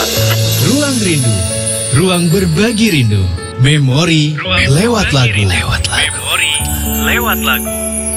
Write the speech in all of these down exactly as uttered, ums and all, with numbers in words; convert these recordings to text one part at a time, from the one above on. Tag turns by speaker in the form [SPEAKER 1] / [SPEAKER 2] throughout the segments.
[SPEAKER 1] Ruang Rindu, ruang berbagi rindu. Memori ruang lewat lagu. Lewat lagu. Memori lewat lagu.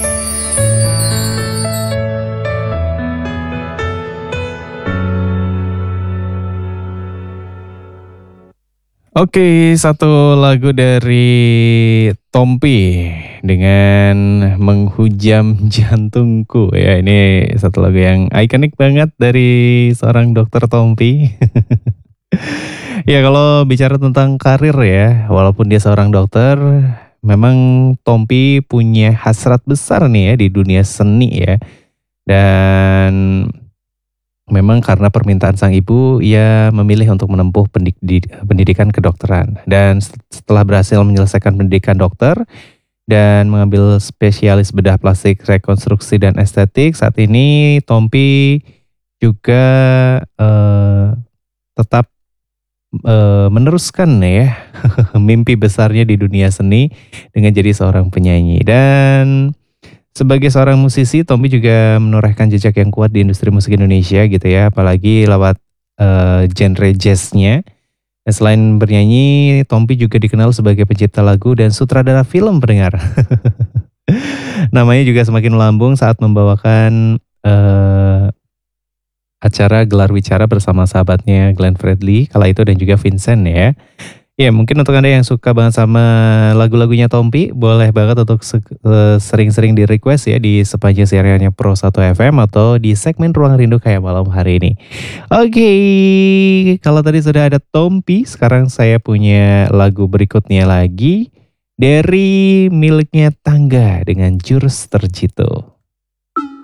[SPEAKER 2] Oke, satu lagu dari Tompi dengan Menghujam Jantungku. Ya, ini satu lagu yang ikonik banget dari seorang dokter Tompi. Ya, kalau bicara tentang karir ya, walaupun dia seorang dokter, memang Tompi punya hasrat besar nih ya di dunia seni ya. Dan memang karena permintaan sang ibu, ia memilih untuk menempuh pendidik, pendidikan kedokteran. Dan setelah berhasil menyelesaikan pendidikan dokter dan mengambil spesialis bedah plastik, rekonstruksi, dan estetik, saat ini Tompi juga eh, tetap eh, meneruskan ya mimpi besarnya di dunia seni dengan jadi seorang penyanyi. Dan sebagai seorang musisi, Tompi juga menorehkan jejak yang kuat di industri musik Indonesia gitu ya, apalagi lewat uh, genre jazznya. Dan selain bernyanyi, Tompi juga dikenal sebagai pencipta lagu dan sutradara film pendengar. Namanya juga semakin melambung saat membawakan uh, acara Gelar Wicara bersama sahabatnya Glenn Fredly kala itu dan juga Vincent ya. Ya, mungkin untuk Anda yang suka banget sama lagu-lagunya Tompi, boleh banget untuk sering-sering di request ya di sepanjang siarannya Pro satu F M atau di segmen Ruang Rindu kayak malam hari ini. Oke, kalau tadi sudah ada Tompi, sekarang saya punya lagu berikutnya lagi dari miliknya Tangga dengan Jurus Terjitu.